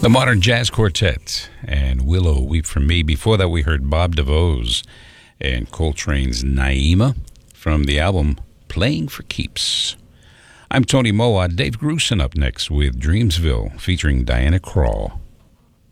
The Modern Jazz Quartet and Willow Weep for Me. Before that, we heard Bob DeVos and Coltrane's Naima from the album Playing for Keeps. I'm Tony Moa. Dave Grusin up next with Dreamsville featuring Diana Krall.